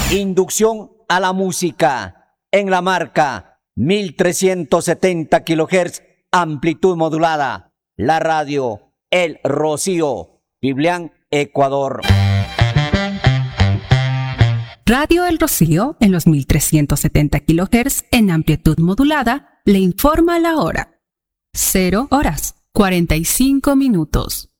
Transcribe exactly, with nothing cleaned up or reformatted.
Inducción a la música en la marca mil trescientos setenta kilohertz, amplitud modulada. La radio El Rocío, Biblián, Ecuador. Radio El Rocío en los mil trescientos setenta kilohertz en amplitud modulada le informa la hora. Cero horas, cuarenta y cinco minutos.